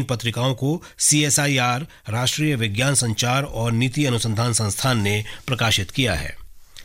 पत्रिकाओं को CSIR, राष्ट्रीय विज्ञान संचार और नीति अनुसंधान संस्थान ने प्रकाशित किया है।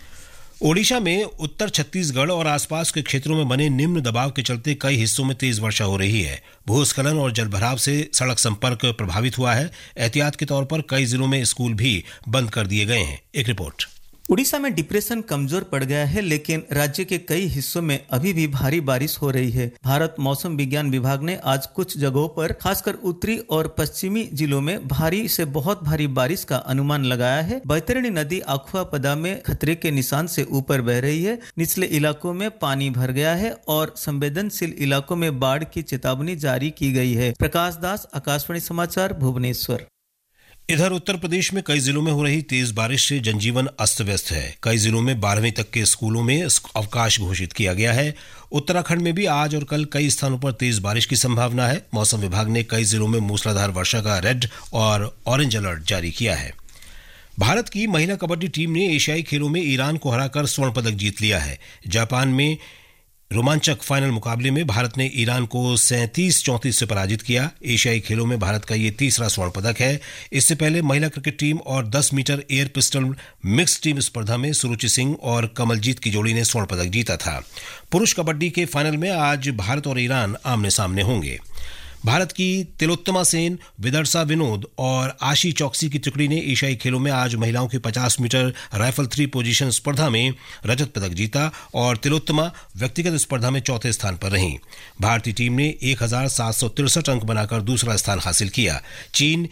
ओडिशा में उत्तर छत्तीसगढ़ और आसपास के क्षेत्रों में बने निम्न दबाव के चलते कई हिस्सों में तेज वर्षा हो रही है। भूस्खलन और जलभराव से सड़क संपर्क प्रभावित हुआ है। एहतियात के तौर पर कई जिलों में स्कूल भी बंद कर दिए गए हैं। एक रिपोर्ट। उड़ीसा में डिप्रेशन कमजोर पड़ गया है, लेकिन राज्य के कई हिस्सों में अभी भी भारी बारिश हो रही है। भारत मौसम विज्ञान विभाग ने आज कुछ जगहों पर खासकर उत्तरी और पश्चिमी जिलों में भारी से बहुत भारी बारिश का अनुमान लगाया है। बैतरणी नदी अखुआपदा में खतरे के निशान से ऊपर बह रही है। निचले इलाकों में पानी भर गया है और संवेदनशील इलाकों में बाढ़ की चेतावनी जारी की गई है। प्रकाश दास, आकाशवाणी समाचार, भुवनेश्वर। इधर उत्तर प्रदेश में कई जिलों में हो रही तेज बारिश से जनजीवन अस्त व्यस्त है। कई जिलों में 12वीं तक के स्कूलों में अवकाश घोषित किया गया है। उत्तराखंड में भी आज और कल कई स्थानों पर तेज बारिश की संभावना है। मौसम विभाग ने कई जिलों में मूसलाधार वर्षा का रेड और ऑरेंज अलर्ट जारी किया है। भारत की महिला कबड्डी टीम ने एशियाई खेलों में ईरान को हराकर स्वर्ण पदक जीत लिया है। जापान में रोमांचक फाइनल मुकाबले में भारत ने ईरान को 37-34 से पराजित किया। एशियाई खेलों में भारत का ये तीसरा स्वर्ण पदक है। इससे पहले महिला क्रिकेट टीम और 10 metre air pistol mix team स्पर्धा में सुरुचि सिंह और कमलजीत की जोड़ी ने स्वर्ण पदक जीता था। पुरुष कबड्डी के फाइनल में आज भारत और ईरान आमने सामने होंगे। भारत की तिलोत्तमा सेन, विदर्शा विनोद और आशी चौकसी की टुकड़ी ने एशियाई खेलों में आज महिलाओं की 50 मीटर राइफल 3 पोजीशन स्पर्धा में रजत पदक जीता और तिलोत्तमा व्यक्तिगत स्पर्धा में चौथे स्थान पर रहीं। भारतीय टीम ने 1763 अंक बनाकर दूसरा स्थान हासिल किया। चीन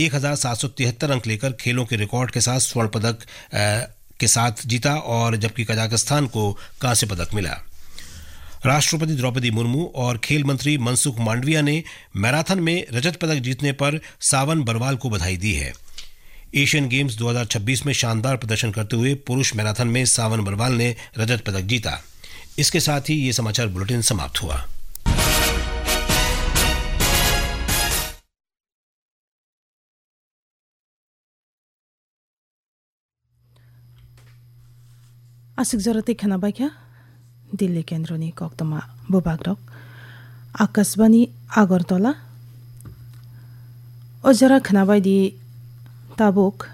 1773 अंक लेकर खेलों के रिकॉर्ड के साथ स्वर्ण पदक के साथ जीता और जबकि कजाकिस्तान को कांस्य पदक मिला। राष्ट्रपति द्रौपदी मुर्मू और खेल मंत्री मनसुख मांडविया ने मैराथन में रजत पदक जीतने पर सावन बरवाल को बधाई दी है। एशियन गेम्स 2026 में शानदार प्रदर्शन करते हुए पुरुष मैराथन में सावन बरवाल ने रजत पदक जीता। इसके साथ ही ये समाचार बुलेटिन समाप्त हुआ। आसिक जरते खाना बाक्या दिल्ली केन्द्रनि कक्तमा बुबाग्रक आकाशवाणी आगरतला अजरा खानाबायदि ताबुक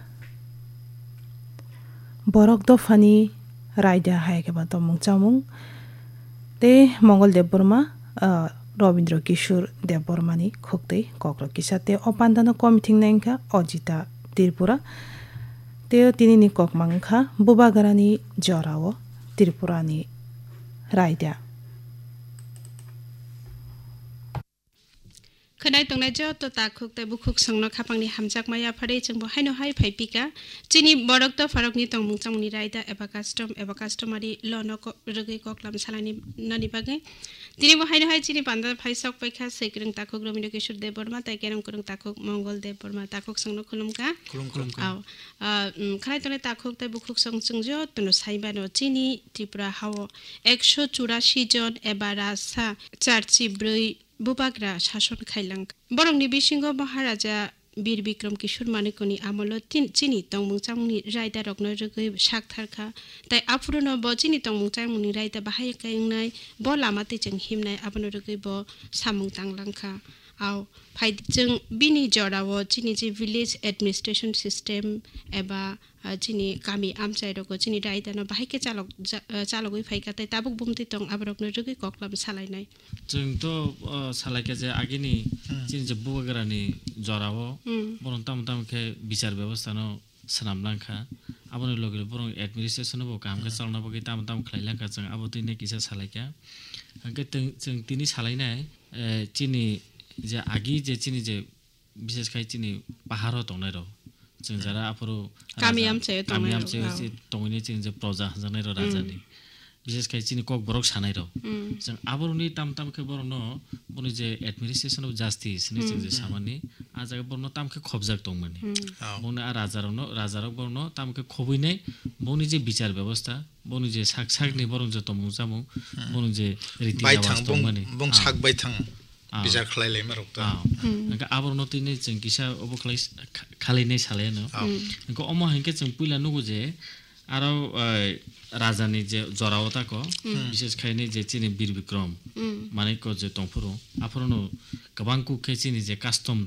बरक दफानि रायदा हायकेबा तमुं चामुं ते मंगलदेव बर्मा रविन्द्र किशोर देव बर्मानि खोक्तै कक्रक किसाते अपान्दानो कमिटिं नायंखा अजिता त्रिपुरा ते तिनिनि ककमांखा बुबागरानि जराव त्रिपुरानि रायदा खोनाय तंनाय जो तो ताखुक ते बुखुक संनो खापांनि हामजाक माया फारे जों बहायनो हाय फाइपिका चिनि बरक तो फारकनि तंमुं चांनि रायदा एबा कास्टमारि लनक रगै कक्लाम सालानि ननि बागे तिनि बहायनो हाय चिनि पान्दा फाइसक पैखा सैक्रं ताखुक रविन्द्र किशोर देव बर्मा ताइ केरं करं ताखुक मंगल देव बर्मा ताखुक संनो खुलुमका आव खोनाय तंनाय ताखुक ते बुखुक संजों जो तनो साइबानो चिनि त्रिपुरा हाव 184 जन एबा रासा 4 बुबाग्रा शासन खाइलां बरंनि बिसिंग महाराजा बीर विक्रम किशोर मानिकनि आमल चिनि तंमुं चामुंनि रायदा रगनो रगै साकथारखा ताइ आफुरनो ब चिनि तंमुं चामुंनि रायदा बाहाय कायंनाय ब लामाते जों हिमनाय आबनो रगै ब सामुं तांलांखा आव फाइदजों बिनि जराव चिनि जे विलेज एडमिनिस्ट्रेशन सिस्टम एबा चिनि गामि आमचाय रगो चिनि रायदानो बाहायके चालगै फाइकाते ताबुक बुमति तं आबरगनो रगै कक्लाम सालायनाय जों तो सालायके जे आगिनि चिनि जे बुबाग्रानि जराव बरं तामके विचार व्यवस्थानो सनामलांखा आबनो लगे बरं एडमिनिस्ट्रेशन बो कामके चालना बगे ताम खलायलांखा जों आबो तिने किसा सालायका अंके जों तिनि सालायनाय चिनि जे आगि जे चिनि जे विशेष खाय चिनि पाहार तंनाय र जों जरा आफरो गामि आमचाय तंगैनि चिनि जे प्रजा जानाय र राजानि विशेष खाय चिनि कक बरक सानाय र जों आबरनि तामके बरनो बनि जे एडमिनिस्ट्रेशन अफ जस्टिस नि जों जे सामानि आजाga बरनो तामके खबजाक दंमोन बनि आ राजारक बरनो तामके खबैनाय बनि जे विचार व्यवस्था बनि जे साकनि बरन जे तमुं जामुं बनि जे रीति रिवाज दंमोन बं साक बायथां बिजार खलायलाय मारकता अंका आबरनो तिने जों किसा अबखलाय खालायनाय सालायनो अंका अमा हंके जों पुइला नुगु जे आरो राजानि जे जरावताको विशेष खायनि जे चिनि बीर विक्रम माने को जे तंफुरो आफरनो गोबां कुखे चिनि जे कास्टम